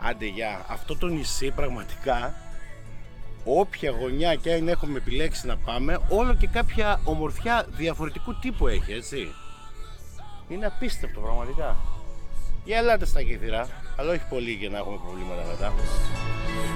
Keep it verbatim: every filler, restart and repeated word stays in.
Άντε γεια, αυτό το νησί πραγματικά, όποια γωνιά και αν έχουμε επιλέξει να πάμε, όλο και κάποια ομορφιά διαφορετικού τύπου έχει, έτσι. Είναι απίστευτο πραγματικά. Για ελάτε στα Κύθυρα, αλλά όχι πολύ για να έχουμε προβλήματα μετά.